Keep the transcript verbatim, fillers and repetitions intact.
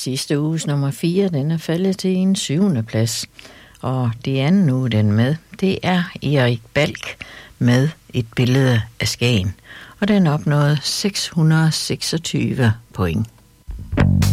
Sidste uges nummer fire, den er faldet til en syvende plads. Og det anden uge, den med, det er Erik Balk med Et billede af Skagen. Og den opnåede seks hundrede og seksogtyve point.